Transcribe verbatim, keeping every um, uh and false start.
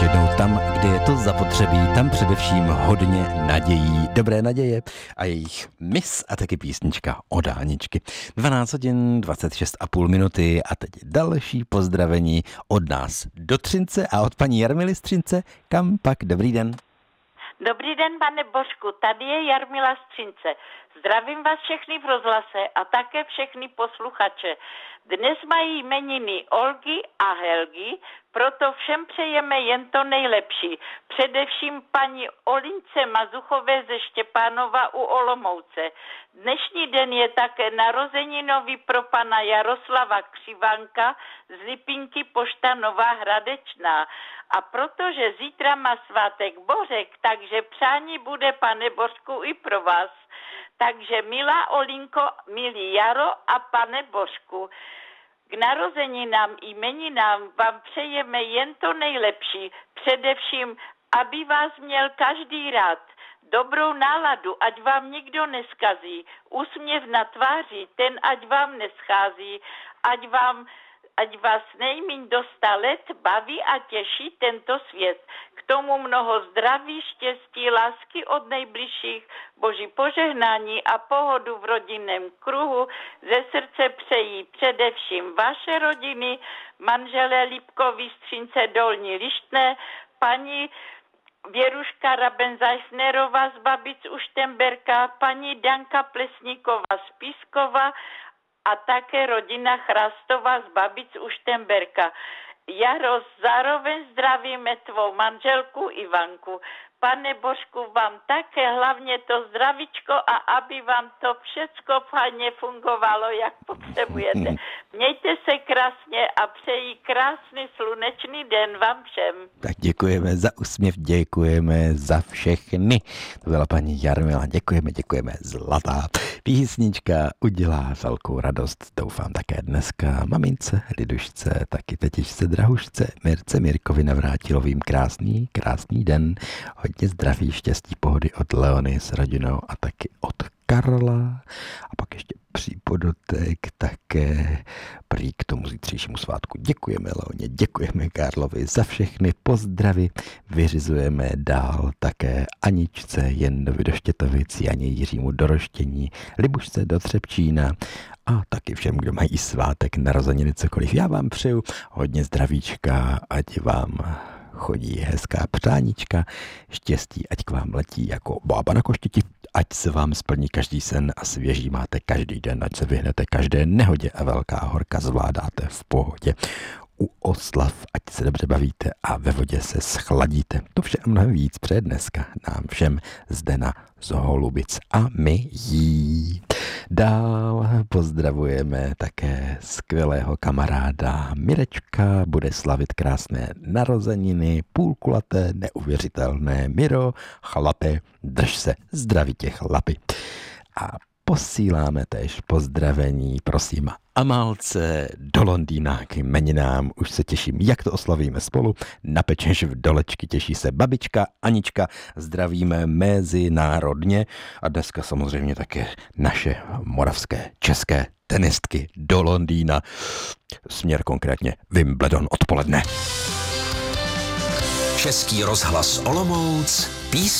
jednou tam, kde je to zapotřebí, tam především hodně nadějí, dobré naděje a jejich mis a taky písnička od Aničky. dvanáct hodin dvacet šest a půl minuty a teď další pozdravení od nás do Třince a od paní Jarmily z Třince. Kam pak? Dobrý den. Dobrý den, pane Božku, tady je Jarmila z Třince. Zdravím vás všechny v rozhlase a také všechny posluchače. Dnes mají jmeniny Olgy a Helgy, proto všem přejeme jen to nejlepší. Především paní Olince Mazuchové ze Štěpánova u Olomouce. Dnešní den je také narozeninový pro pana Jaroslava Křivanka z Lipinky Pošta Nová Hradečná. A protože zítra má svátek Bořek, takže přání bude, pane Božku, i pro vás. Takže milá Olinko, milý Jaro a pane Božku, k narozeninám, jmeninám vám přejeme jen to nejlepší. Především, aby vás měl každý rád. Dobrou náladu, ať vám nikdo neskazí. Úsměv na tváři, ten ať vám neschází. Ať vám Ať vás nejmíň do sta let baví a těší tento svět. K tomu mnoho zdraví, štěstí, lásky od nejbližších, boží požehnání a pohodu v rodinném kruhu ze srdce přejí především vaše rodiny, manželé Lipkovi z Třince Dolní Lištné, paní Věruška Raben-Zeissnerová z Babic u Štemberka, paní Danka Plesníková z Pískova a také rodina Chrastova z Babic u Štemberka. Jaro, zároveň zdravíme tvou manželku Ivanku. Pane Božku, vám také hlavně to zdravíčko a aby vám to všecko fajně fungovalo, jak potřebujete. Mějte se krásně a přeji krásný slunečný den vám všem. Tak děkujeme za úsměv, děkujeme za všechny. To byla paní Jarmila, děkujeme, děkujeme, zlatá. Písnička udělá velkou radost, doufám také dneska mamince, Lidušce, taky tetičce Drahušce, Mirce Mirkovi Navrátilovým krásný, krásný den. Hodně zdraví, štěstí, pohody od Leony s rodinou a taky od Karla. A pak ještě přípodotek také prý k tomu zítřejšímu svátku. Děkujeme Leoně, děkujeme Karlovi za všechny pozdravy. Vyřizujeme dál také Aničce Jendovi do Štětovic, Janě Jiřímu do Roštění, Libušce do Třebčína a taky všem, kdo mají svátek, narozeniny, cokoliv. Já vám přeju hodně zdravíčka, ať vám chodí hezká přáníčka, štěstí, ať k vám letí jako bába na koštěti, ať se vám splní každý sen a svěží máte každý den, ať se vyhnete každé nehodě a velká horka zvládáte v pohodě. U oslav, ať se dobře bavíte a ve vodě se schladíte. To vše a mnohem víc přeje dneska nám všem zde na z Holubic a my jí. Dál pozdravujeme také skvělého kamaráda Mirečka, bude slavit krásné narozeniny, půlkulaté, neuvěřitelné. Miro, chlape, drž se, zdraví tě chlapi. A posíláme též pozdravení, prosím, Amálce do Londýna k jmeninám. Už se těším, jak to oslavíme spolu. Na Pečež v Dolečky těší se babička Anička. Zdravíme mezinárodně a dneska samozřejmě také naše moravské, české tenistky do Londýna. Směr konkrétně Wimbledon odpoledne. Český rozhlas Olomouc, písně.